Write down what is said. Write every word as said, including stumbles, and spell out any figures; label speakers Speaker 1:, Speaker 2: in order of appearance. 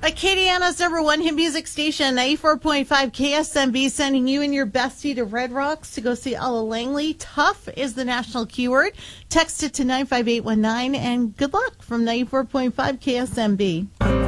Speaker 1: Acadiana's number one hit music station, ninety-four point five K S M B, sending you and your bestie to Red Rocks to go see Ella Langley. Tough is the national keyword. Text it to nine five eight one nine, and good luck from ninety-four point five K S M B.